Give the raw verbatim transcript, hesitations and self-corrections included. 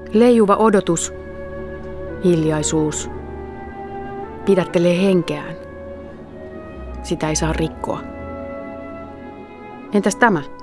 Leijuva odotus, hiljaisuus, pidättelee henkeään. Sitä ei saa rikkoa. Entäs tämä?